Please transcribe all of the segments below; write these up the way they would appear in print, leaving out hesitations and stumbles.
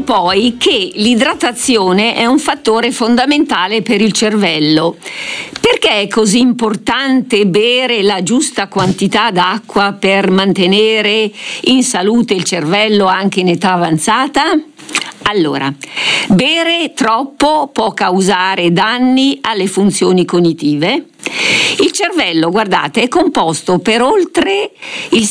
poi che l'idratazione è un fattore fondamentale per il cervello. Perché è così importante bere la giusta quantità d'acqua per mantenere in salute il cervello anche in età avanzata? Allora, bere troppo può causare danni alle funzioni cognitive. Il cervello, guardate, è composto per oltre il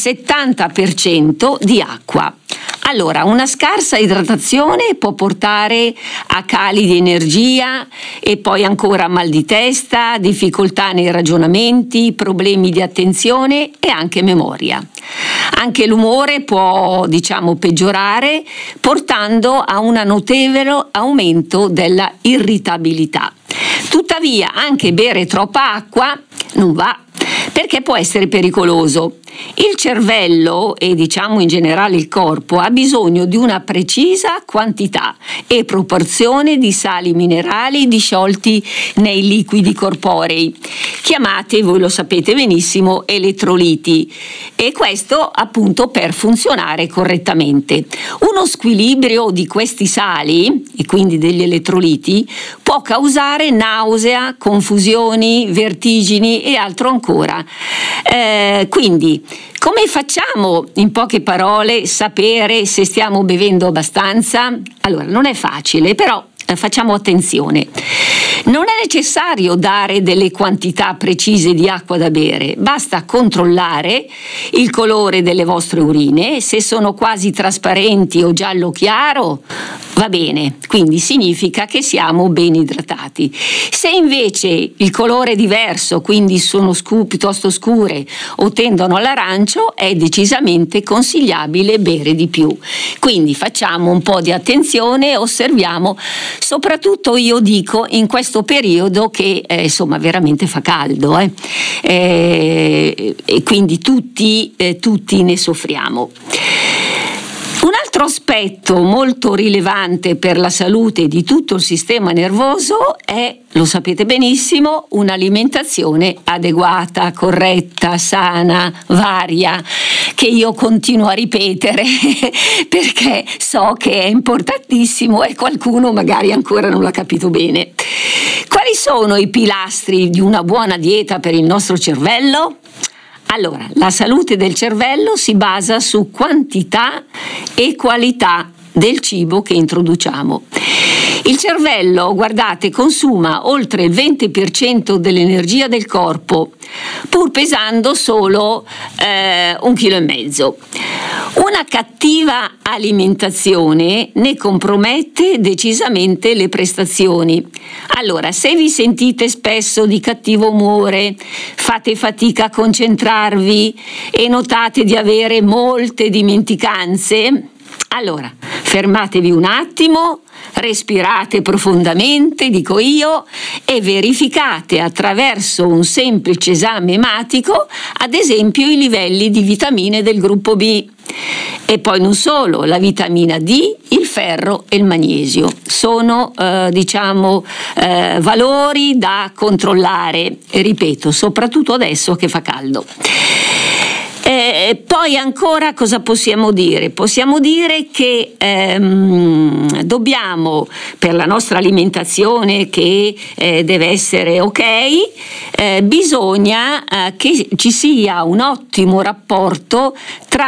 70% di acqua. Allora, una scarsa idratazione può portare a cali di energia e poi ancora mal di testa, difficoltà nei ragionamenti, problemi di attenzione e anche memoria. Anche l'umore può, peggiorare, portando a un notevole aumento della irritabilità. Tuttavia, anche bere troppa acqua non va, perché può essere pericoloso. Il cervello e in generale il corpo ha bisogno di una precisa quantità e proporzione di sali minerali disciolti nei liquidi corporei, chiamati, voi lo sapete benissimo, elettroliti, e questo appunto per funzionare correttamente. Uno squilibrio di questi sali, e quindi degli elettroliti, può causare nausea, confusioni, vertigini e altro ancora. Quindi, come facciamo, in poche parole, sapere se stiamo bevendo abbastanza? Allora, non è facile, però facciamo attenzione. Non è necessario dare delle quantità precise di acqua da bere, basta controllare il colore delle vostre urine, se sono quasi trasparenti o giallo chiaro, va bene, quindi significa che siamo ben idratati. Se invece il colore è diverso, quindi sono piuttosto scure o tendono all'arancio, è decisamente consigliabile bere di più. Quindi facciamo un po' di attenzione, osserviamo, soprattutto io dico in questo periodo che veramente fa caldo e quindi tutti ne soffriamo. Un altro aspetto molto rilevante per la salute di tutto il sistema nervoso è, lo sapete benissimo, un'alimentazione adeguata, corretta, sana, varia, che io continuo a ripetere perché so che è importantissimo e qualcuno magari ancora non l'ha capito bene. Quali sono i pilastri di una buona dieta per il nostro cervello? Allora, la salute del cervello si basa su quantità e qualità del cibo che introduciamo. Il cervello, guardate, consuma oltre il 20% dell'energia del corpo, pur pesando solo 1,5 kg. Una cattiva alimentazione ne compromette decisamente le prestazioni. Allora, se vi sentite spesso di cattivo umore, fate fatica a concentrarvi e notate di avere molte dimenticanze, allora fermatevi un attimo, respirate profondamente, dico io, e verificate attraverso un semplice esame ematico, ad esempio, i livelli di vitamine del gruppo B. E poi non solo, la vitamina D, il ferro e il magnesio sono valori da controllare, e ripeto, soprattutto adesso che fa caldo. Poi ancora cosa possiamo dire? Possiamo dire che dobbiamo, per la nostra alimentazione che deve essere ok, bisogna che ci sia un ottimo rapporto tra